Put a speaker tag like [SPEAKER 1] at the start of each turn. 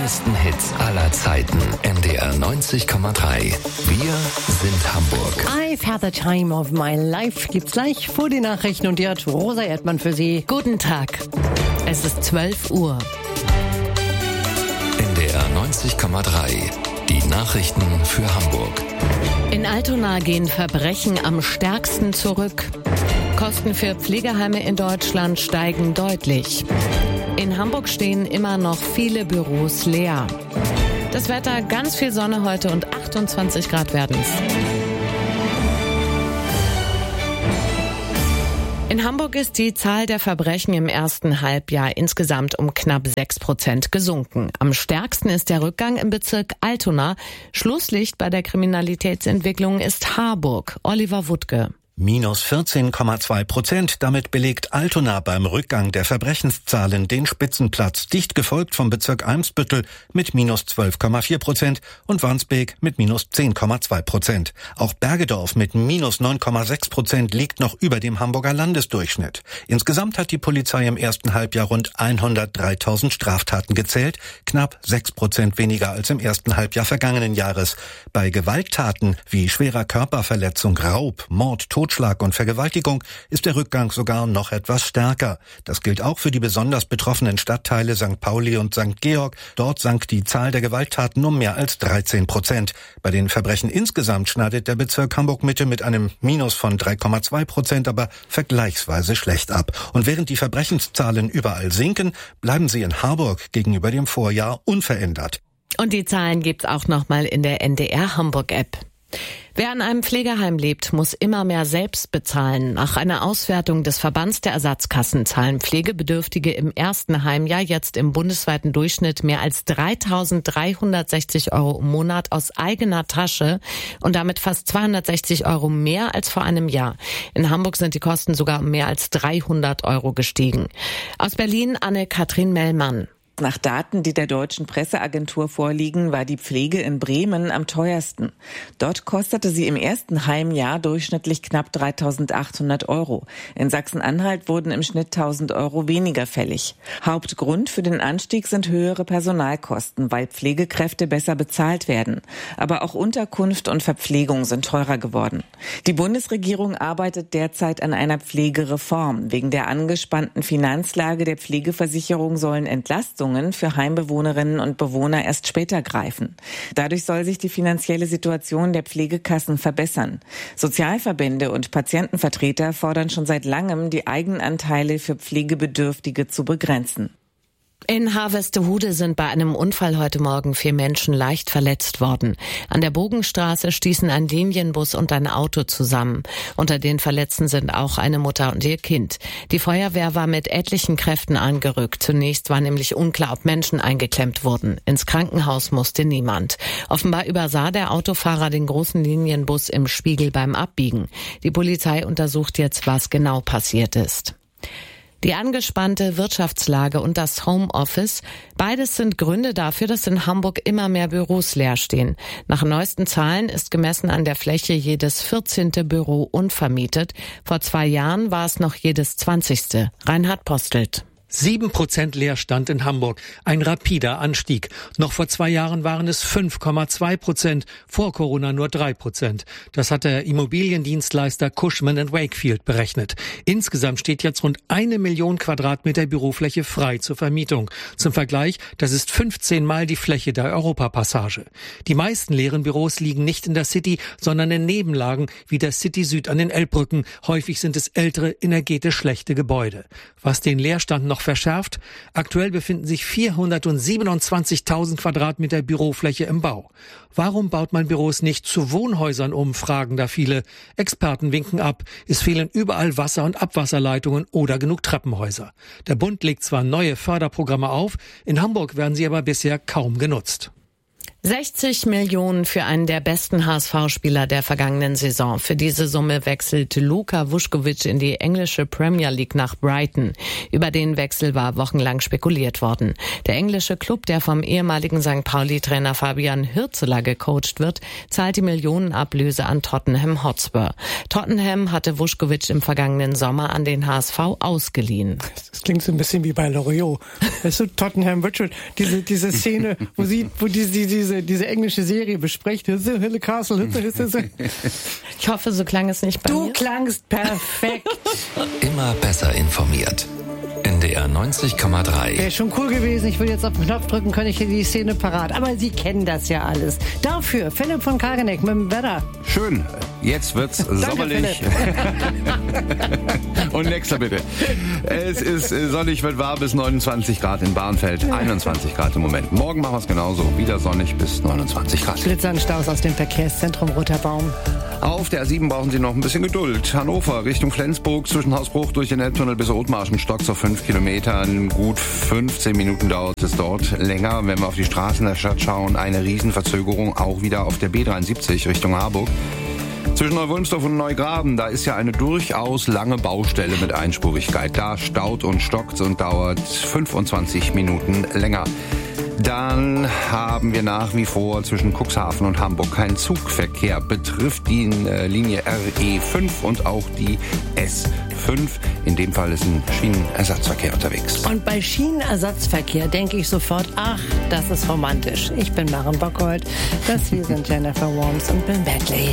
[SPEAKER 1] meisten Hits aller Zeiten. NDR 90,3. Wir sind Hamburg.
[SPEAKER 2] I've had the time of my life. Gibt's gleich vor die Nachrichten und die hat Rosa Erdmann für Sie. Guten Tag. Es ist 12 Uhr.
[SPEAKER 1] NDR 90,3. Die Nachrichten für Hamburg.
[SPEAKER 2] In Altona gehen Verbrechen am stärksten zurück. Kosten für Pflegeheime in Deutschland steigen deutlich. In Hamburg stehen immer noch viele Büros leer. Das Wetter, ganz viel Sonne heute und 28 Grad werden's. In Hamburg ist die Zahl der Verbrechen im ersten Halbjahr insgesamt um knapp 6% gesunken. Am stärksten ist der Rückgang im Bezirk Altona. Schlusslicht bei der Kriminalitätsentwicklung ist Harburg. Oliver Wuttke.
[SPEAKER 3] Minus 14,2%. Damit belegt Altona beim Rückgang der Verbrechenszahlen den Spitzenplatz, dicht gefolgt vom Bezirk Eimsbüttel mit minus 12,4% und Wandsbek mit minus 10,2%. Auch Bergedorf mit minus 9,6% liegt noch über dem Hamburger Landesdurchschnitt. Insgesamt hat die Polizei im ersten Halbjahr rund 103.000 Straftaten gezählt, knapp 6% weniger als im ersten Halbjahr vergangenen Jahres. Bei Gewalttaten wie schwerer Körperverletzung, Raub, Mord, Totschlag und Vergewaltigung ist der Rückgang sogar noch etwas stärker. Das gilt auch für die besonders betroffenen Stadtteile St. Pauli und St. Georg. Dort sank die Zahl der Gewalttaten um mehr als 13%. Bei den Verbrechen insgesamt schneidet der Bezirk Hamburg-Mitte mit einem Minus von 3,2% aber vergleichsweise schlecht ab. Und während die Verbrechenszahlen überall sinken, bleiben sie in Harburg gegenüber dem Vorjahr unverändert.
[SPEAKER 2] Und die Zahlen gibt's auch nochmal in der NDR Hamburg-App. Wer an einem Pflegeheim lebt, muss immer mehr selbst bezahlen. Nach einer Auswertung des Verbands der Ersatzkassen zahlen Pflegebedürftige im ersten Heimjahr jetzt im bundesweiten Durchschnitt mehr als 3.360 € im Monat aus eigener Tasche und damit fast 260 € mehr als vor einem Jahr. In Hamburg sind die Kosten sogar um mehr als 300 € gestiegen. Aus Berlin Anne-Kathrin Mellmann.
[SPEAKER 4] Nach Daten, die der Deutschen Presseagentur vorliegen, war die Pflege in Bremen am teuersten. Dort kostete sie im ersten Heimjahr durchschnittlich knapp 3.800 €. In Sachsen-Anhalt wurden im Schnitt 1.000 € weniger fällig. Hauptgrund für den Anstieg sind höhere Personalkosten, weil Pflegekräfte besser bezahlt werden. Aber auch Unterkunft und Verpflegung sind teurer geworden. Die Bundesregierung arbeitet derzeit an einer Pflegereform. Wegen der angespannten Finanzlage der Pflegeversicherung sollen Entlastungen für Heimbewohnerinnen und Bewohner erst später greifen. Dadurch soll sich die finanzielle Situation der Pflegekassen verbessern. Sozialverbände und Patientenvertreter fordern schon seit langem, die Eigenanteile für Pflegebedürftige zu begrenzen.
[SPEAKER 2] In Harvestehude sind bei einem Unfall heute Morgen 4 Menschen leicht verletzt worden. An der Bogenstraße stießen ein Linienbus und ein Auto zusammen. Unter den Verletzten sind auch eine Mutter und ihr Kind. Die Feuerwehr war mit etlichen Kräften angerückt. Zunächst war nämlich unklar, ob Menschen eingeklemmt wurden. Ins Krankenhaus musste niemand. Offenbar übersah der Autofahrer den großen Linienbus im Spiegel beim Abbiegen. Die Polizei untersucht jetzt, was genau passiert ist. Die angespannte Wirtschaftslage und das Homeoffice, beides sind Gründe dafür, dass in Hamburg immer mehr Büros leer stehen. Nach neuesten Zahlen ist gemessen an der Fläche jedes 14. Büro unvermietet. Vor 2 Jahren war es noch jedes 20. Reinhard Postelt.
[SPEAKER 5] 7% Leerstand in Hamburg, ein rapider Anstieg. Noch vor 2 Jahren waren es 5,2%, vor Corona nur 3%. Das hat der Immobiliendienstleister Cushman & Wakefield berechnet. Insgesamt steht jetzt rund 1 Million Quadratmeter Bürofläche frei zur Vermietung. Zum Vergleich, das ist 15 Mal die Fläche der Europapassage. Die meisten leeren Büros liegen nicht in der City, sondern in Nebenlagen wie der City Süd an den Elbbrücken. Häufig sind es ältere, energetisch schlechte Gebäude. Was den Leerstand noch verschärft. Aktuell befinden sich 427.000 Quadratmeter Bürofläche im Bau. Warum baut man Büros nicht zu Wohnhäusern um, fragen da viele. Experten winken ab. Es fehlen überall Wasser- und Abwasserleitungen oder genug Treppenhäuser. Der Bund legt zwar neue Förderprogramme auf, in Hamburg werden sie aber bisher kaum genutzt.
[SPEAKER 2] 60 Millionen für einen der besten HSV-Spieler der vergangenen Saison. Für diese Summe wechselt Luka Vuskovic in die englische Premier League nach Brighton. Über den Wechsel war wochenlang spekuliert worden. Der englische Club, der vom ehemaligen St. Pauli-Trainer Fabian Hürzeler gecoacht wird, zahlt die Millionenablöse an Tottenham Hotspur. Tottenham hatte Vuskovic im vergangenen Sommer an den HSV ausgeliehen.
[SPEAKER 6] Das klingt so ein bisschen wie bei Loriot. Weißt du, Tottenham Richard, diese Szene, wo diese englische Serie bespricht. Hill Castle.
[SPEAKER 2] Ich hoffe, so klang es nicht bei mir.
[SPEAKER 6] Du klangst perfekt.
[SPEAKER 1] Immer besser informiert. NDR 90,3.
[SPEAKER 6] Wäre schon cool gewesen. Ich will jetzt auf den Knopf drücken, könnte ich hier die Szene parat. Aber Sie kennen das ja alles. Dafür Philipp von Kageneck mit dem Wetter.
[SPEAKER 7] Schön. Jetzt wird's sommerlich. Und nächster bitte. Es ist sonnig, wird warm bis 29 Grad in Barnfeld. 21 Grad im Moment. Morgen machen wir es genauso. Wieder sonnig bis 29 Grad.
[SPEAKER 6] Blitzanstaus aus dem Verkehrszentrum Roter Baum.
[SPEAKER 7] Auf der A7 brauchen Sie noch ein bisschen Geduld. Hannover Richtung Flensburg zwischen Hausbruch durch den Elbtunnel bis Othmarschenstock so 5 Kilometern. Gut 15 Minuten dauert es dort länger. Wenn wir auf die Straßen der Stadt schauen, eine Riesenverzögerung auch wieder auf der B73 Richtung Harburg. Zwischen Neuwulmsdorf und Neugraben, da ist ja eine durchaus lange Baustelle mit Einspurigkeit. Da staut und stockt und dauert 25 Minuten länger. Dann haben wir nach wie vor zwischen Cuxhaven und Hamburg keinen Zugverkehr. Betrifft die Linie RE5 und auch die S5. In dem Fall ist ein Schienenersatzverkehr unterwegs.
[SPEAKER 6] Und bei Schienenersatzverkehr denke ich sofort, ach, das ist romantisch. Ich bin Maren Bockhold, wir sind Jennifer Worms und Bill Medley.